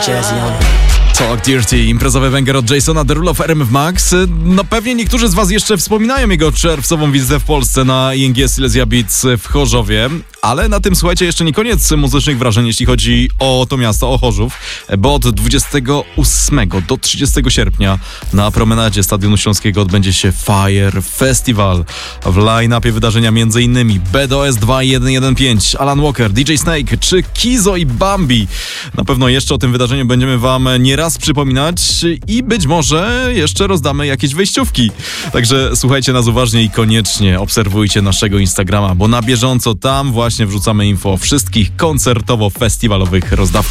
Jazzy on it. Talk Dirty, imprezowy banger od Jasona Derulo w RMF Max. No pewnie niektórzy z was jeszcze wspominają jego czerwcową wizytę w Polsce na ING Silesia Beats w Chorzowie, ale na tym, słuchajcie, jeszcze nie koniec muzycznych wrażeń, jeśli chodzi o to miasto, o Chorzów, bo od 28 do 30 sierpnia na promenadzie Stadionu Śląskiego odbędzie się Fire Festival. W line-upie wydarzenia m.in. BDOS 2115, Alan Walker, DJ Snake czy Kizo i Bambi. Na pewno jeszcze o tym wydarzeniu będziemy wam nieraz przypominać i być może jeszcze rozdamy jakieś wejściówki. Także słuchajcie nas uważnie i koniecznie obserwujcie naszego Instagrama, bo na bieżąco tam właśnie wrzucamy info o wszystkich koncertowo-festiwalowych rozdawcach.